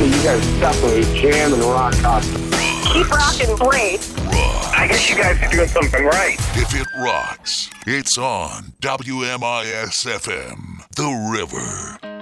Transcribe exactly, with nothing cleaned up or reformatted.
so you guys definitely jam and rock out. Keep rocking, Blade. Rock. I guess you guys are doing something right. If it rocks, it's on W M I S F M, The River.